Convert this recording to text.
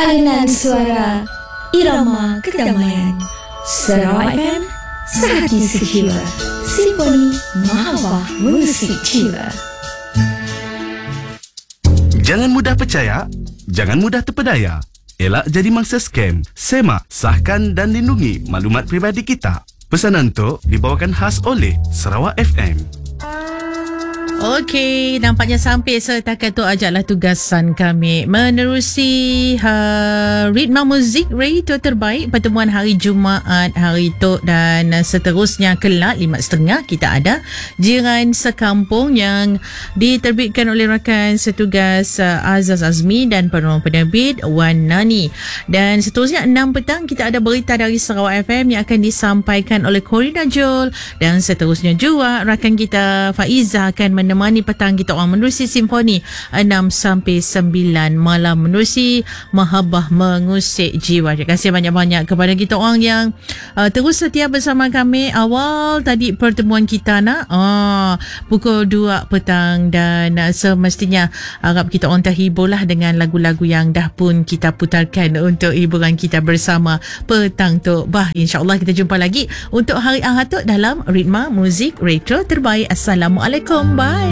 Alunan suara, irama kedamaian. Sarawak FM, sehati sejiwa. Simfoni Mahawa Musik Jiwa. Jangan mudah percaya, jangan mudah terpedaya. Elak jadi mangsa scam. Semak, sahkan dan lindungi maklumat peribadi kita. Pesanan tu dibawakan khas oleh Sarawak FM. Okey, nampaknya sampai setakat tu ajaklah tugasan kami menerusi ritma muzik radio terbaik pertemuan hari Jumaat hari tu, dan seterusnya kelak 5.30 kita ada Jiran Sekampung yang diterbitkan oleh rakan setugas Azaz Azmi dan penolong penerbit Wan Nani. Dan seterusnya 6 petang kita ada berita dari Sarawak FM yang akan disampaikan oleh Corina Jol, dan seterusnya juga rakan kita Faiza akan menemani petang kita orang menerusi Simfoni 6 sampai 9 malam menerusi Mahabbah Mengusik Jiwa. Terima kasih banyak-banyak kepada kita orang yang terus setia bersama kami awal tadi pertemuan kita pukul 2 petang, dan semestinya harap kita orang terhibur lah dengan lagu-lagu yang dah pun kita putarkan untuk hiburan kita bersama petang tu. InsyaAllah kita jumpa lagi untuk hari Ahad tu dalam Ritma Muzik Retro Terbaik. Assalamualaikum. Bye.